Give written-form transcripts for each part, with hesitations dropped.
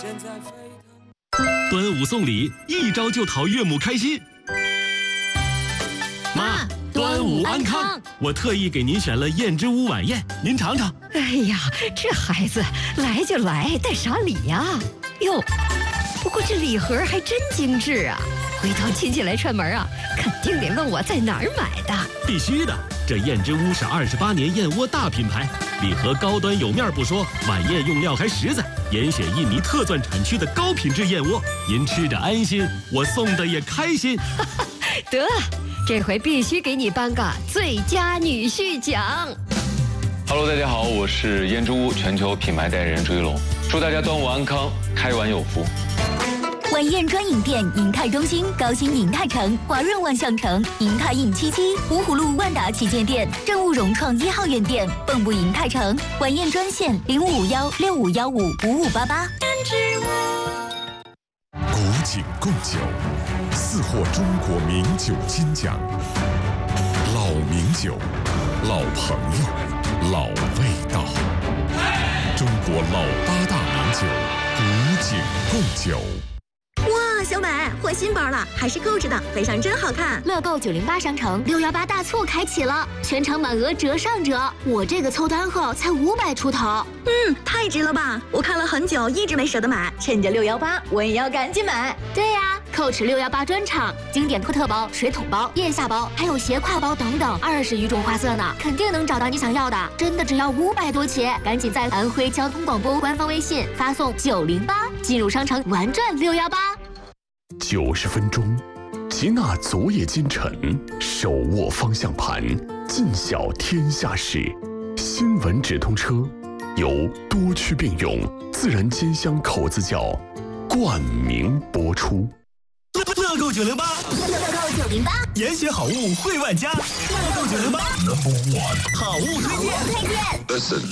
端午送礼，一招就讨岳母开心。妈，端午安康！我特意给您选了燕之屋晚宴，您尝尝。 哎呀，这孩子来就来，带啥礼呀？哟，不过这礼盒还真精致啊！回头亲戚来串门啊，肯定得问我在哪儿买的。 必须的，这燕之屋是28年燕窝大品牌，礼盒高端有面不说，晚宴用料还实在，严选印尼特钻产区的高品质燕窝，您吃着安心，我送的也开心。 得，这回必须给你颁个最佳女婿奖。 Hello， 大家好，我是燕之屋全球品牌代言人朱一龙，祝大家端午安康，开碗有福。 晚宴专营店：银泰中心、高新银泰城、华润万象城、银泰印77、芜湖路万达旗舰店、正务融创1号院店、蚌埠银泰城。晚宴专线0551655588。 古井贡酒4获中国名酒金奖，老名酒，老朋友，老味道。中国老8大名酒，古井贡酒。 哇，小美换新包了，还是Coach的，背上真好看。 乐购908商城618大促开启了，全场满额折上折。我这个凑单后才500出头， 太值了吧！我看了很久，一直没舍得买，趁着618，我也要赶紧买。 对呀，Coach 618专场，经典托特包、水桶包、腋下包，还有斜挎包等等，20余种花色呢，肯定能找到你想要的。真的只要500多起，赶紧在安徽交通广播官方微信发送908，进入商城玩转618。 90分钟，吉纳昨夜今晨，手握方向盘，尽晓天下事。新闻直通车由多区并用自然煎香口子窖冠名播出。 乐购908，严选好物惠万家。乐购908，好物推荐。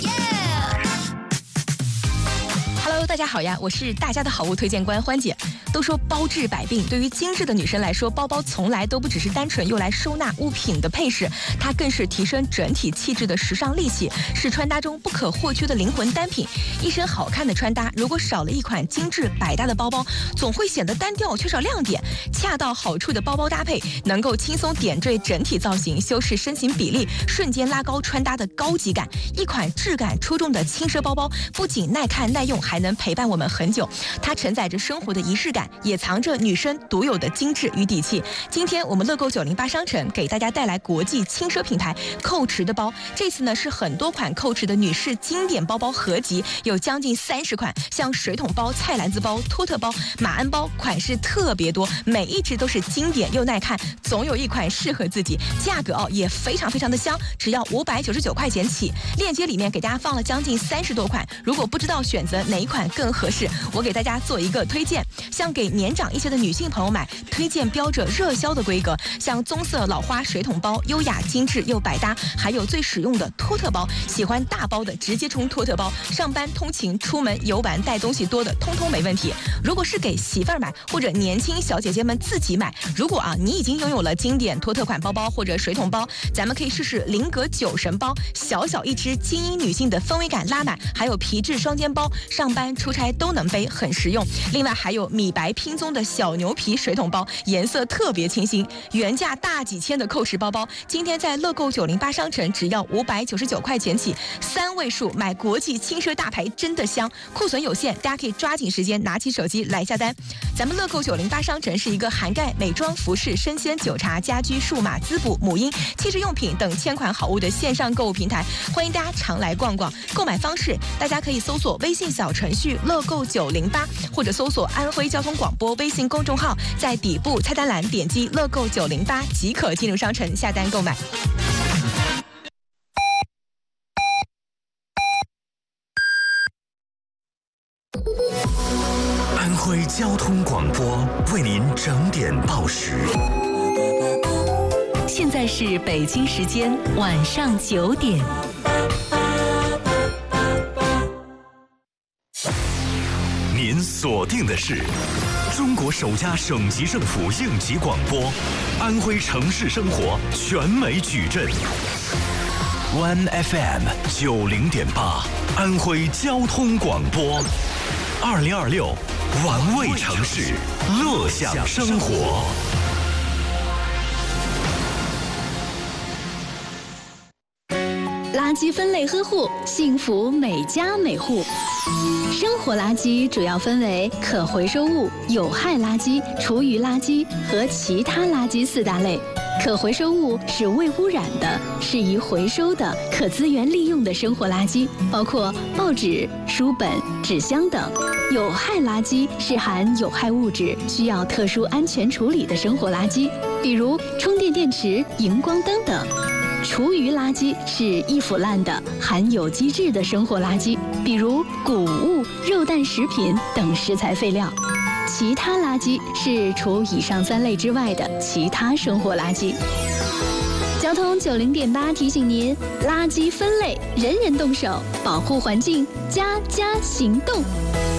Hello， 大家好呀，我是大家的好物推荐官欢姐。都说包治百病，对于精致的女生来说，包包从来都不只是单纯用来收纳物品的配饰，它更是提升整体气质的时尚利器，是穿搭中不可或缺的灵魂单品。一身好看的穿搭，如果少了一款精致百搭的包包，总会显得单调，缺少亮点。恰到好处的包包搭配，能够轻松点缀整体造型，修饰身形比例，瞬间拉高穿搭的高级感。一款质感出众的轻奢包包，不仅耐看耐用，还能陪伴我们很久。它承载着生活的仪式感，也藏着女生独有的精致与底气。今天我们乐购908商城给大家带来国际轻奢品牌Coach的包，这次呢是很多款Coach的女士经典包包合集，有将近30款，像水桶包、菜篮子包、托特包、马鞍包，款式特别多，每一只都是经典又耐看，总有一款适合自己。价格也非常的香，只要599块钱起。链接里面给大家放了将近30多款，如果不知道选择哪一款更合适，我给大家做一个推荐。像给年长一些的女性朋友买，推荐标着热销的规格，像棕色老花水桶包，优雅精致又百搭，还有最实用的托特包，喜欢大包的直接冲托特包，上班通勤出门游玩带东西多的通通没问题。如果是给媳妇儿买或者年轻小姐姐们自己买，如果你已经拥有了经典托特款包包或者水桶包，咱们可以试试菱格酒神包，小小一只，精英女性的氛围感拉满，还有皮质双肩包，上班出差都能背，很实用。另外还有米白拼宗的小牛皮水桶包，颜色特别清新，原价大几千的Coach包包，今天在乐购908商城只要599块钱起，3位数买国际轻奢大牌真的香，库存有限，大家可以抓紧时间拿起手机来下单。咱们乐购908商城是一个涵盖美妆、服饰、生鲜、酒茶、家居、数码、滋补、母婴、气质用品等千款好物的线上购物平台，欢迎大家常来逛逛。购买方式，大家可以搜索微信小程序乐购908，或者搜索安徽交通广播微信公众号，在底部菜单栏点击乐购908即可进入商城下单购买。 安徽交通广播为您整点报时。 现在是北京时间晚上9点。 您锁定的是中国首家省级政府应急广播，安徽城市生活全美矩阵。One FM 90.8，安徽交通广播。 2026，玩味城市，乐享生活。 垃圾分类呵护，幸福每家每户。生活垃圾主要分为可回收物、有害垃圾、厨余垃圾和其他垃圾4大类。可回收物是未污染的、适宜回收的、可资源利用的生活垃圾，包括报纸、书本、纸箱等。有害垃圾是含有害物质、需要特殊安全处理的生活垃圾，比如充电电池、荧光灯等。厨余垃圾是易腐烂的、含有机质的生活垃圾，比如谷物、肉蛋食品等食材废料。其他垃圾是除以上3类之外的其他生活垃圾。交通90.8提醒您：垃圾分类，人人动手，保护环境，家家行动。